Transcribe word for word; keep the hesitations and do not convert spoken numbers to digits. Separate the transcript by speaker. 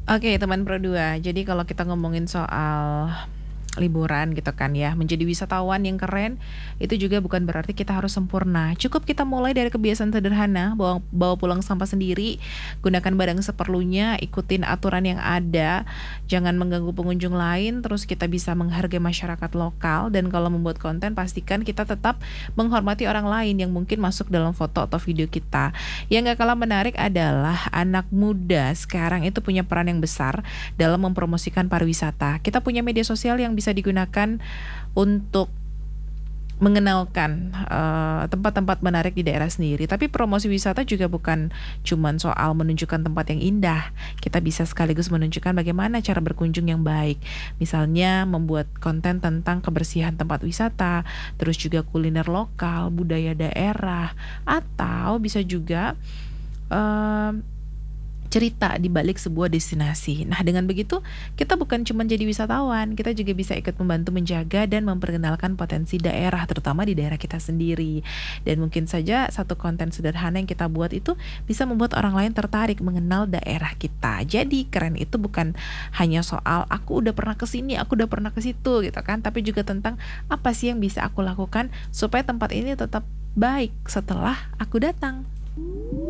Speaker 1: Oke, teman Pro dua. Jadi kalau kita ngomongin soal liburan gitu kan ya, menjadi wisatawan yang keren, itu juga bukan berarti kita harus sempurna. Cukup kita mulai dari kebiasaan sederhana, bawa bawa pulang sampah sendiri, gunakan barang seperlunya, ikutin aturan yang ada, jangan mengganggu pengunjung lain, terus kita bisa menghargai masyarakat lokal, dan kalau membuat konten pastikan kita tetap menghormati orang lain yang mungkin masuk dalam foto atau video kita. Yang gak kalah menarik adalah anak muda sekarang itu punya peran yang besar dalam mempromosikan pariwisata. Kita punya media sosial yang bisa digunakan untuk mengenalkan eh, tempat-tempat menarik di daerah sendiri. Tapi promosi wisata juga bukan cuman soal menunjukkan tempat yang indah. Kita bisa sekaligus menunjukkan bagaimana cara berkunjung yang baik. Misalnya membuat konten tentang kebersihan tempat wisata, terus juga kuliner lokal, budaya daerah, atau bisa juga eh, cerita di balik sebuah destinasi. Nah, dengan begitu kita bukan cuma jadi wisatawan, kita juga bisa ikut membantu menjaga dan memperkenalkan potensi daerah, terutama di daerah kita sendiri. Dan mungkin saja satu konten sederhana yang kita buat itu bisa membuat orang lain tertarik mengenal daerah kita. Jadi keren itu bukan hanya soal aku udah pernah ke sini, aku udah pernah ke situ gitu kan, tapi juga tentang apa sih yang bisa aku lakukan supaya tempat ini tetap baik setelah aku datang.